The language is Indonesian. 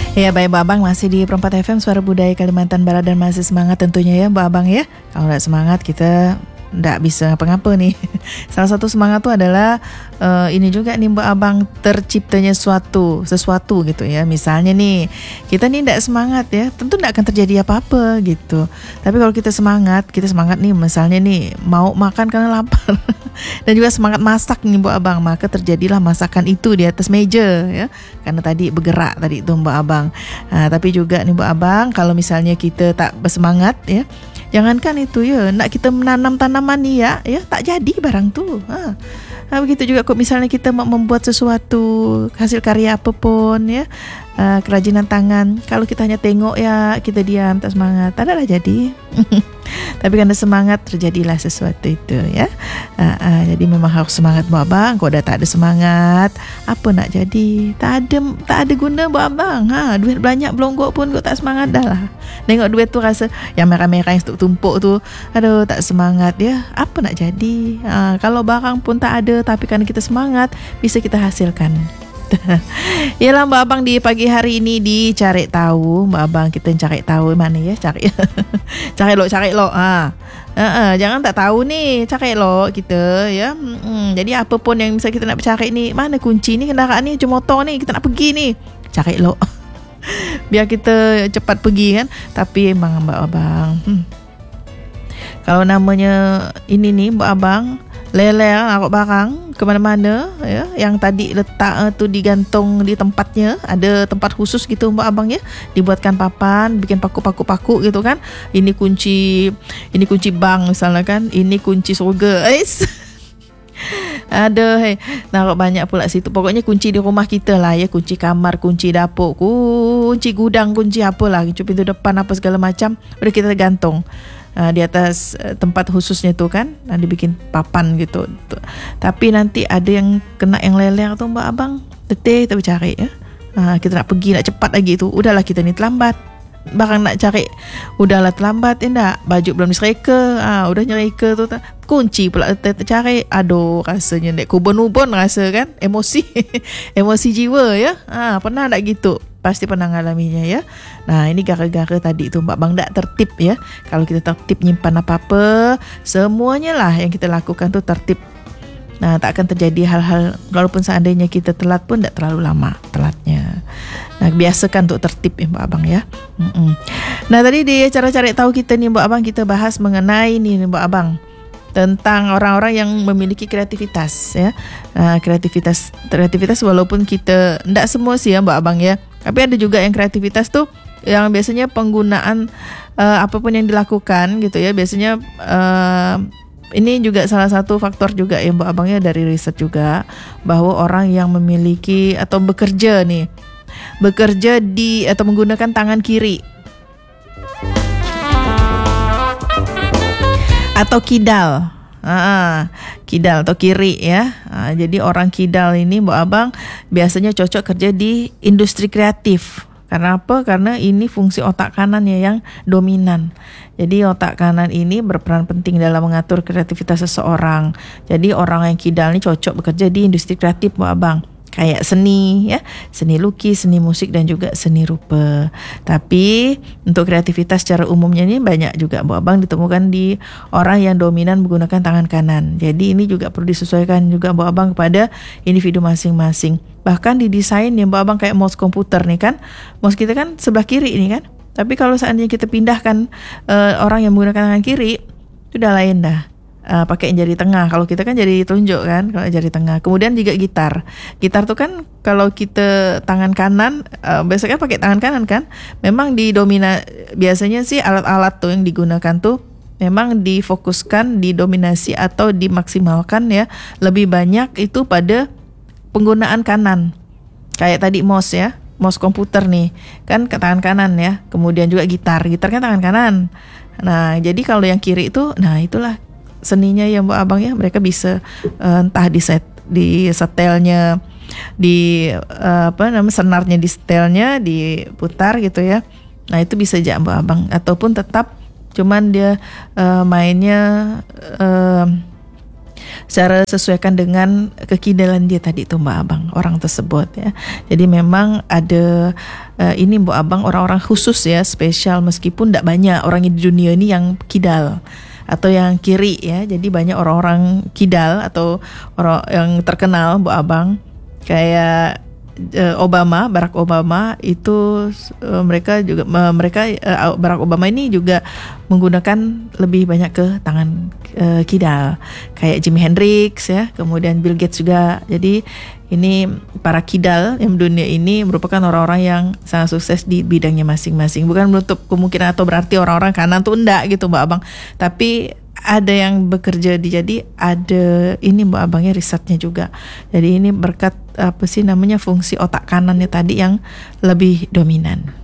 Ya baik Mbak Abang, masih di Perempat FM Suara Budaya Kalimantan Barat dan masih semangat tentunya ya Mbak Abang ya. Kalau nggak semangat kita nggak bisa ngapa-ngapa nih. Salah satu semangat tuh adalah ini juga nih Mbak Abang, terciptanya sesuatu gitu ya. Misalnya nih kita nih nggak semangat ya, tentu nggak akan terjadi apa-apa gitu. Tapi kalau kita semangat nih misalnya nih mau makan karena lapar dan juga semangat masak nih Mbak Abang, maka terjadilah masakan itu di atas meja ya. Karena tadi bergerak tadi itu Mbak Abang. Tapi juga nih Mbak Abang, kalau misalnya kita tak bersemangat ya, jangankan itu ya, nak kita menanam tanaman nih ya tak jadi barang tuh. Begitu juga kok misalnya kita mau membuat sesuatu hasil karya apapun ya, kerajinan tangan, kalau kita hanya tengok ya kita diam tak semangat, tak adalah jadi. Tapi karena semangat terjadilah sesuatu itu ya. Jadi memang harus semangat Mbak Abang. Kalau dah tak ada semangat, apa nak jadi? Tak ada guna Mbak Abang. Duit banyak belonggok pun kau tak semangat dah lah. Tengok duit tu rasa yang merah-merah yang tumpuk tu, aduh tak semangat ya. Apa nak jadi? Kalau barang pun tak ada, tapi karena kita semangat bisa kita hasilkan. Yalah Mbak Abang, di pagi hari ini di Cari Tahu Mbak Abang, kita cari tahu mana ya, cari cari lo jangan tak tahu nih, cari lo kita ya. Jadi apa pun yang bisa kita nak cari ni, mana kunci ni kendaraan ni, motor ni kita nak pergi ni, cari lo biar kita cepat pergi kan. Tapi emang Mbak Abang, kalau namanya ini nih Mbak Abang, leler naruh barang ke mana-mana ya, yang tadi letak tu digantung di tempatnya, ada tempat khusus gitu Mbak Abang ya, dibuatkan papan, bikin paku gitu kan. Ini kunci bank misalnya kan, ini kunci surga. Ada naruh banyak pula situ. Pokoknya kunci di rumah kita lah ya, kunci kamar, kunci dapur, kunci gudang, kunci apalah, kunci pintu depan apa segala macam, udah kita gantung di atas tempat khususnya tu kan, dibikin papan gitu. Tapi nanti ada yang kena yang leler tu Mbak Abang, teteh kita cari ya. Kita nak pergi nak cepat lagi tu, udahlah kita ni terlambat. Barang nak cari udahlah terlambat endak, baju belum disereka, udah nyereka tu kunci pula cari. Aduh rasanya nek kubun-ubun rasa kan, emosi emosi jiwa ya. Pernah tak gitu? Pasti pernah ngalaminya ya. Nah ini gara-gara tadi tu Mbak Bang tak tertib ya. Kalau kita tertib nyimpan apa-apa, semuanya lah yang kita lakukan tu tertib. Nah tak akan terjadi hal-hal, walaupun seandainya kita telat pun tak terlalu lama telatnya. Nah biasakan untuk tertib ya Mbak Abang ya. Nah tadi di cara cari tahu kita nih Mbak Abang, kita bahas mengenai nih Mbak Abang, tentang orang-orang yang memiliki kreativitas ya. Kreativitas walaupun kita ndak semua sih ya Mbak Abang ya. Tapi ada juga yang kreativitas tuh yang biasanya penggunaan apapun yang dilakukan gitu ya. Biasanya ini juga salah satu faktor juga ya Mbak Abang ya, dari riset juga, bahwa orang yang memiliki atau bekerja di atau menggunakan tangan kiri atau kidal. Kidal atau kiri ya. Jadi orang kidal ini Mbak Abang biasanya cocok kerja di industri kreatif. Karena apa? Karena ini fungsi otak kanan ya yang dominan. Jadi otak kanan ini berperan penting dalam mengatur kreativitas seseorang. Jadi orang yang kidal ini cocok bekerja di industri kreatif Mbak Abang. Kayak seni ya, seni lukis, seni musik dan juga seni rupa. Tapi untuk kreativitas secara umumnya ini banyak juga Mbak Abang ditemukan di orang yang dominan menggunakan tangan kanan. Jadi ini juga perlu disesuaikan juga Mbak Abang kepada individu masing-masing. Bahkan di desain ya Mbak Abang, kayak mouse komputer nih kan, mouse kita kan sebelah kiri ini kan. Tapi kalau seandainya kita pindahkan orang yang menggunakan tangan kiri, itu udah lain dah. Pakai jari tengah. Kalau kita kan jari telunjuk kan, kalau jari tengah. Kemudian juga gitar tuh kan kalau kita tangan kanan, biasanya pakai tangan kanan kan. Memang biasanya sih alat-alat tuh yang digunakan tuh memang difokuskan, didominasi atau dimaksimalkan ya, lebih banyak itu pada penggunaan kanan. Kayak tadi mouse ya, mouse komputer nih kan ke tangan kanan ya. Kemudian juga gitar kan tangan kanan. Nah jadi kalau yang kiri itu, nah itulah seninya ya Mbak Abang ya. Mereka bisa entah di setelnya, di senarnya di setelnya diputar gitu ya. Nah itu bisa aja Mbak Abang, ataupun tetap cuman dia mainnya secara sesuaikan dengan kekidalan dia tadi tuh Mbak Abang, orang tersebut ya. Jadi memang ada ini Mbak Abang, orang-orang khusus ya, spesial, meskipun tidak banyak orang di dunia ini yang kidal atau yang kiri ya. Jadi banyak orang-orang kidal atau orang yang terkenal Mbak Abang, kayak Barack Obama itu Barack Obama ini juga menggunakan lebih banyak ke tangan kidal, kayak Jimi Hendrix ya, kemudian Bill Gates juga. Jadi ini para kidal yang dunia ini merupakan orang-orang yang sangat sukses di bidangnya masing-masing. Bukan menutup kemungkinan atau berarti orang-orang kanan tuh enggak gitu Mbak Abang, tapi ada yang bekerja jadi ada ini Mbak Abangnya risetnya juga. Jadi ini berkat fungsi otak kanannya tadi yang lebih dominan.